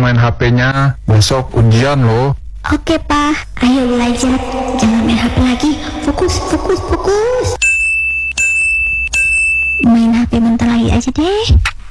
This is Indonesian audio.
main HP-nya. Besok ujian loh. Oke, Pak. Ayo belajar. Jangan main HP lagi. Fokus, fokus, fokus. Main HP bentar lagi aja deh.